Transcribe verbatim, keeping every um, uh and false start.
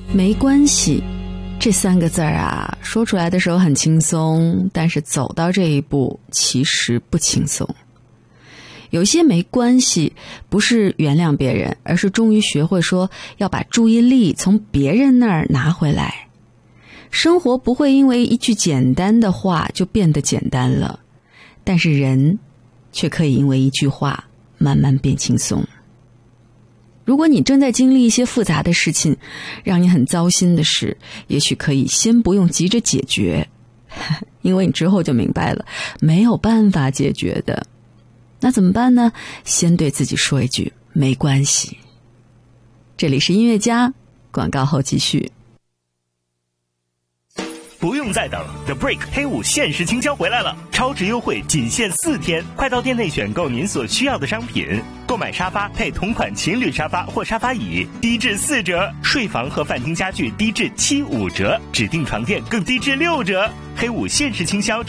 没关系这三个字儿啊，说出来的时候很轻松，但是走到这一步其实不轻松。有些没关系不是原谅别人，而是终于学会说要把注意力从别人那儿拿回来。生活不会因为一句简单的话就变得简单了，但是人却可以因为一句话慢慢变轻松。如果你正在经历一些复杂的事情，让你很糟心的事，也许可以先不用急着解决，因为你之后就明白了，没有办法解决的。那怎么办呢？先对自己说一句没关系。这里是音乐家，广告后继续。 不用再等 The Break 黑五限时清销回来了，超值优惠仅限四天，快到店内选购您所需要的商品，购买沙发配同款情侣沙发或沙发椅低至四折，睡房和饭厅家具低至七五折，指定床垫更低至六折。黑五限时清销